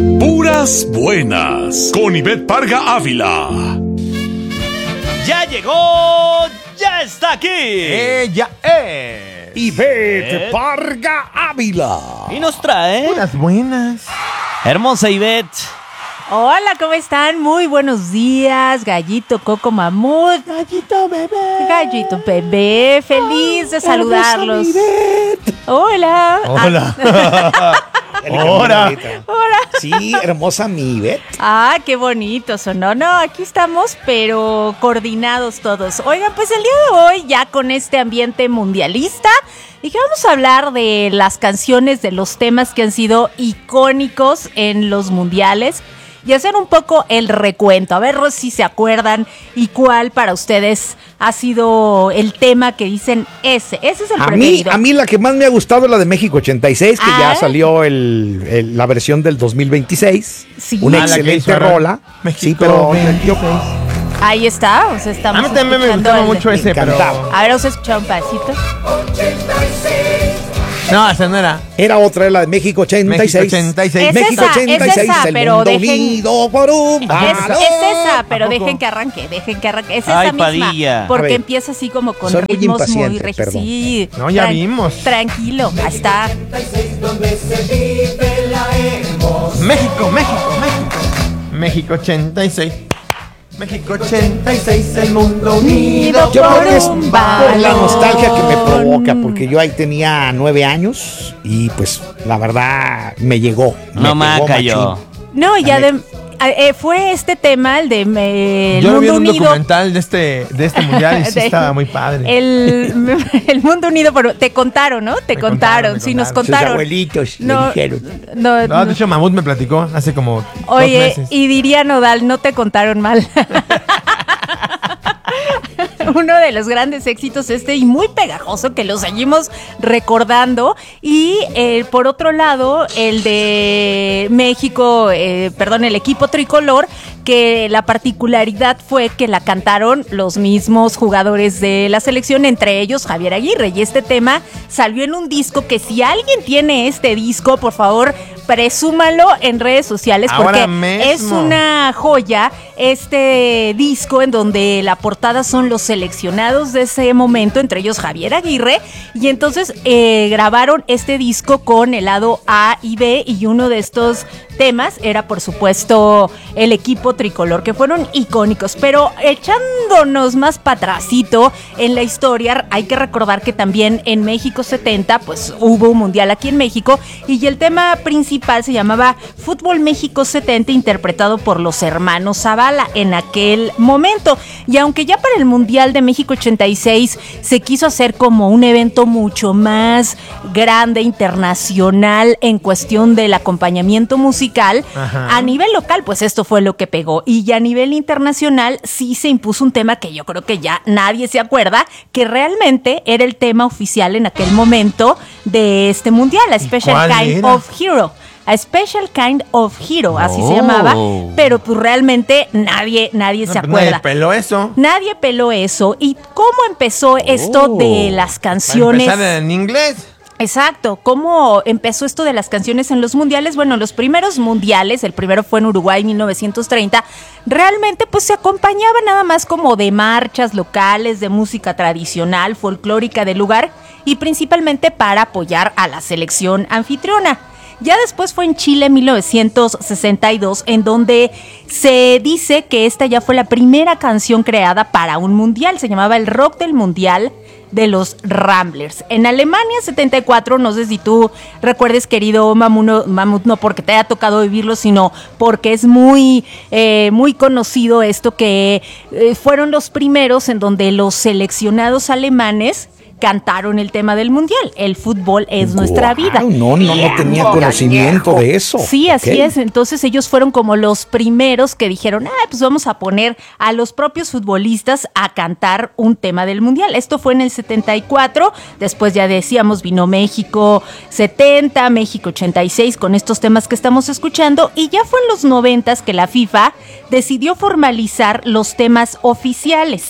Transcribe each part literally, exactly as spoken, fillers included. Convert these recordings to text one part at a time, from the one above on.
Puras buenas, con Ivette Parga Ávila. ¡Ya llegó! ¡Ya está aquí! Ella es Ivette Parga Ávila. Y nos trae... Buenas, buenas. Hermosa Ivette. Hola, ¿cómo están? Muy buenos días, Gallito, Coco, Mamut. Gallito bebé. Gallito bebé, feliz de saludarlos. Hola. Hola. Hola. Hola. Sí, hermosa mi Ivette. Ah, qué bonito sonó. No, aquí estamos, pero coordinados todos. Oigan, pues el día de hoy, ya con este ambiente mundialista, dije, vamos a hablar de las canciones, de los temas que han sido icónicos en los mundiales y hacer un poco el recuento. A ver si se acuerdan y cuál para ustedes ha sido el tema que dicen ese. Ese es el A mí, preferido. a mí la que más me ha gustado es la de México ochenta y seis, que Ah. ya salió el, el- la versión del dos mil veintiséis. Sí. Una Ah, la que excelente hizo ahora. rola. México Sí, pero veintiséis. Ahí está, o sea, estamos A mí también me escuchando gustaba el- mucho ese, pero... encantaba. A ver, vamos a escuchar un pedacito. No, esa no era. era otra, la de México ochenta y seis. México ochenta y seis. Es México esa, ochenta y es seis, esa, el pero mundo dejen- unido por un Es, balón. es esa, pero ¿A poco? dejen que arranque, dejen que arranque. Es Ay, esa misma, Padilla. A porque ver. empieza así como con Soy muy ritmos muy impaciente, regi- perdón. sí, No, ya vimos. Tranquilo, ahí está. México, México, México. México ochenta y seis. México ochenta y seis, el mundo unido. Yo creo por que es un por la balón. nostalgia que me provoca, porque yo ahí tenía nueve años y pues la verdad me llegó. me No pegó maca yo. machín. No, ya de, eh, fue este tema, el de eh, el Yo vi mundo un unido. documental de este, de este mundial y sí De- estaba muy padre. El, el mundo unido, pero te contaron, ¿no? Te Me contaron, contaron, me sí, nos contaron. Sus contaron. abuelitos le No, dijeron. no, No, no. de hecho, Mamut me platicó hace como dos Oye, meses. y diría Nodal, no te contaron mal. Uno de los grandes éxitos este y muy pegajoso que lo seguimos recordando. Y eh, por otro lado, el de México, eh, perdón, el equipo tricolor, que la particularidad fue que la cantaron los mismos jugadores de la selección, entre ellos Javier Aguirre. Y este tema salió en un disco que si alguien tiene este disco, por favor, presúmalo en redes sociales porque Ahora mismo. es una joya este disco en donde la portada son los seleccionados de ese momento, entre ellos Javier Aguirre, y entonces eh, grabaron este disco con el lado A y B, y uno de estos temas era por supuesto el equipo tricolor, que fueron icónicos. Pero echándonos más para atrásito en la historia, hay que recordar que también en México setenta pues hubo un mundial aquí en México, y el tema principal se llamaba Fútbol México setenta, interpretado por los hermanos Zavala en aquel momento. Y aunque ya para el mundial de México ochenta y seis se quiso hacer como un evento mucho más grande, internacional, en cuestión del acompañamiento musical, Ajá. a nivel local pues esto fue lo que pegó, y ya a nivel internacional sí se impuso un tema que yo creo que ya nadie se acuerda, que realmente era el tema oficial en aquel momento de este mundial, A Special cuál Kind era? of Hero. A Special Kind of Hero, así se Oh. llamaba, pero pues realmente nadie, nadie No, se pues acuerda. nadie peló eso. Nadie peló eso. ¿Y cómo empezó esto Oh. de las Para canciones? empezar en inglés. Exacto, ¿cómo empezó esto de las canciones en los mundiales? Bueno, los primeros mundiales, el primero fue en Uruguay en mil novecientos treinta, realmente pues se acompañaba nada más como de marchas locales, de música tradicional, folclórica del lugar, y principalmente para apoyar a la selección anfitriona. Ya después fue en Chile en mil novecientos sesenta y dos, en donde se dice que esta ya fue la primera canción creada para un mundial, se llamaba El Rock del Mundial de los Ramblers. En Alemania setenta y cuatro, no sé si tú recuerdes, querido Mamuno, Mamut, no porque te haya tocado vivirlo, sino porque es muy, eh, muy conocido esto, que eh, fueron los primeros en donde los seleccionados alemanes cantaron el tema del mundial. El fútbol es nuestra Guau, vida. No, no, no tenía conocimiento de eso. Sí, así Ok. es. Entonces ellos fueron como los primeros que dijeron, ah, pues vamos a poner a los propios futbolistas a cantar un tema del mundial. Esto fue en el setenta y cuatro. Después ya decíamos, vino México setenta, México ochenta y seis con estos temas que estamos escuchando. Y ya fue en los noventas que la FIFA decidió formalizar los temas oficiales.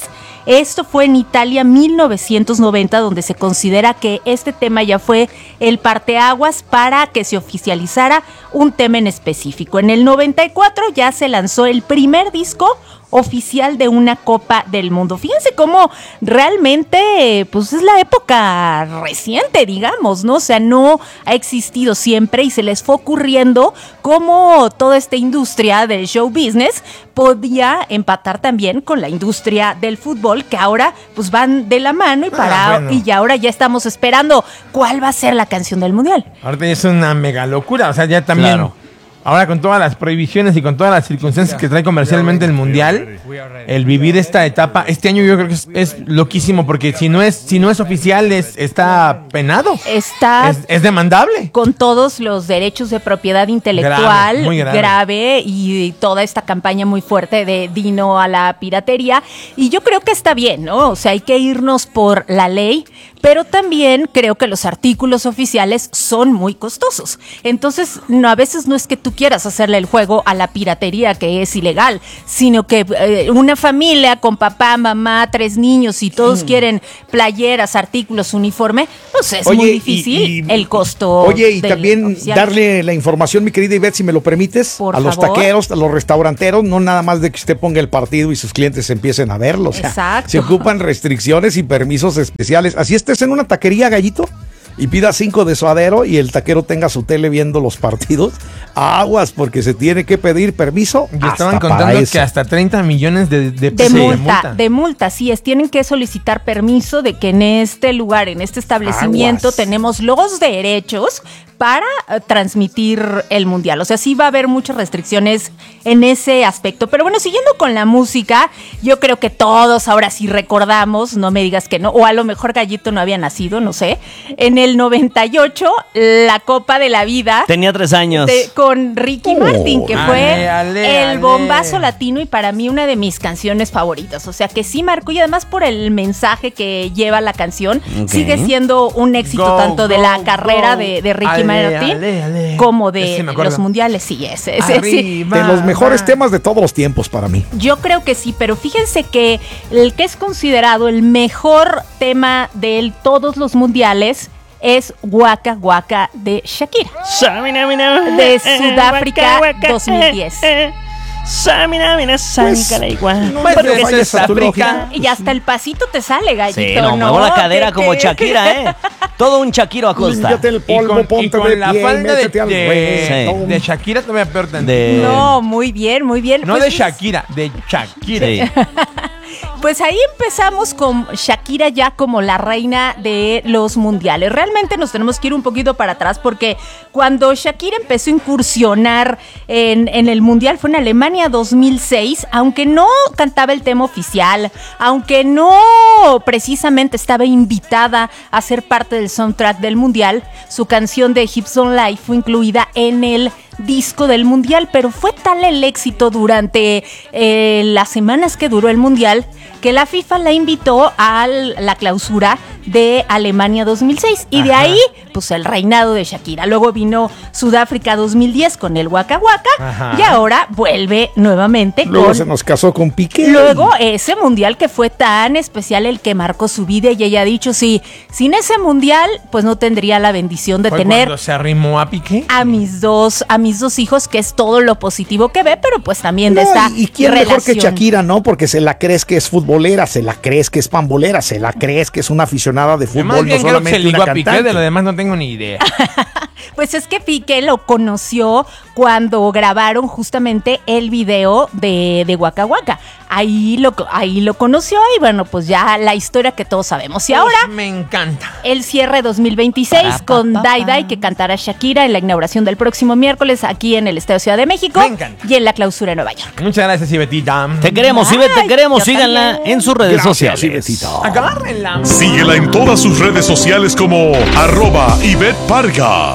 Esto fue en Italia mil novecientos noventa, donde se considera que este tema ya fue el parteaguas para que se oficializara un tema en específico. En el noventa y cuatro ya se lanzó el primer disco oficial de una Copa del Mundo. Fíjense cómo realmente, pues es la época reciente, digamos, ¿no? O sea, no ha existido siempre y se les fue ocurriendo cómo toda esta industria del show business podía empatar también con la industria del fútbol, que ahora pues van de la mano y para Ah, bueno. y ya ahora ya estamos esperando cuál va a ser la canción del Mundial. Ahorita ya es una mega locura, o sea, ya también. Claro. Ahora con todas las prohibiciones y con todas las circunstancias que trae comercialmente el mundial, el vivir esta etapa, este año yo creo que es, es loquísimo, porque si no es, si no es oficial, es, está penado. Está Es, es demandable. con todos los derechos de propiedad intelectual Grave, muy grave. grave y toda esta campaña muy fuerte de Dino a la piratería. Y yo creo que está bien, ¿no? O sea, hay que irnos por la ley, pero también creo que los artículos oficiales son muy costosos. Entonces, no, a veces no es que tú quieras hacerle el juego a la piratería, que es ilegal, sino que eh, una familia con papá, mamá, tres niños y todos quieren playeras, artículos, uniforme, pues es Oye, muy y- difícil y- el costo. Oye, y del también oficial. darle la información, mi querida Ivette, si me lo permites, Por a los favor. taqueros, a los restauranteros, no nada más de que usted ponga el partido y sus clientes empiecen a verlo. O sea, Exacto. se ocupan restricciones y permisos especiales. Así estés en una taquería, Gallito, y pida cinco de suadero y el taquero tenga su tele viendo los partidos, aguas, porque se tiene que pedir permiso. Y estaban hasta para contando eso. que hasta treinta millones de, de De pesos multa, de multa, sí es. Tienen que solicitar permiso de que en este lugar, en este establecimiento, Aguas. tenemos los derechos para eh, transmitir el mundial. O sea, sí va a haber muchas restricciones en ese aspecto. Pero bueno, siguiendo con la música, yo creo que todos ahora sí recordamos, no me digas que no, o a lo mejor Gallito no había nacido, no sé. En el noventa y ocho, la Copa de la Vida. Tenía tres años. de- con Ricky Martin, que Ale, fue ale, el ale. bombazo latino y para mí una de mis canciones favoritas. O sea que sí marcó, y además por el mensaje que lleva la canción, Ok. sigue siendo un éxito Go, tanto de go, la carrera go. de, de Ricky Ale, Martin ale, ale. como Ese de sí me acuerdo. los mundiales. Sí, ese, ese, sí. Arriba, De los mejores va. temas de todos los tiempos para mí. Yo creo que sí, pero fíjense que el que es considerado el mejor tema de todos los mundiales es Waka Waka de Shakira. De Sudáfrica dos mil diez. Pues, no Pues me eso falles es a tu África. lógica. Y hasta el pasito te sale, Gallito, Sí, no, ¿no? muevo la cadera Que- como que- Shakira, ¿eh? Todo un Shakiro a costa. Límpiate el Y polvo, con, y ponte con de la pie y falda de, métete al de, reggaetón. de Shakira todavía peor tantito. De- No, muy bien, muy bien. No Pues, de Shakira, de Shakira. Sí. Pues ahí empezamos con Shakira ya como la reina de los mundiales. Realmente nos tenemos que ir un poquito para atrás porque cuando Shakira empezó a incursionar en, en el mundial fue en Alemania dos mil seis, aunque no cantaba el tema oficial, aunque no precisamente estaba invitada a ser parte del soundtrack del mundial, su canción de Hips Don't Lie fue incluida en el disco del mundial, pero fue tal el éxito durante eh, las semanas que duró el mundial que la FIFA la invitó a la clausura de Alemania dos mil seis y de Ajá. ahí pues el reinado de Shakira. Luego vino Sudáfrica dos mil diez con el Waka Waka Ajá. y ahora vuelve nuevamente Luego con se nos casó con Piqué. Luego, ese mundial que fue tan especial, el que marcó su vida, y ella ha dicho, sí, sin ese mundial, pues no tendría la bendición de Fue tener cuando se arrimó a Piqué. a mis dos, a mis dos hijos, que es todo lo positivo que ve, pero pues también de No, esta y, y quién mejor que relación. Shakira, ¿no? Porque se la crees que es futbolera, se la crees que es pambolera, se la crees que es una aficionada de Más fútbol, no bien creo que se solamente ligó una a Piqué, cantante. de lo demás no tengo ni idea. Pues es que Piqué lo conoció cuando grabaron justamente el video de, de Waka Waka. Ahí lo, ahí lo conoció y bueno, pues ya la historia que todos sabemos. Y ahora Pues me encanta. el cierre dos mil veintiséis Pa, pa, con pa, Dai pa. Dai, que cantará Shakira en la inauguración del próximo miércoles aquí en el Estadio Ciudad de México Me encanta. y en la clausura en Nueva York. Muchas gracias, Ibetita. Te queremos, Ay, Ivette, te queremos. yo Síganla también. en sus redes Gracias, sociales. Ivetita. Agárrenla. Síguela en todas sus redes sociales como arroba Ivette Parga.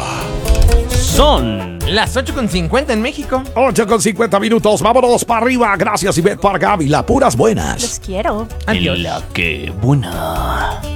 Son Las ocho con cincuenta en México. ocho con cincuenta minutos, vámonos para arriba. Gracias, Ivette Parga, y la puras buenas. Los quiero. Adiós. la que buena.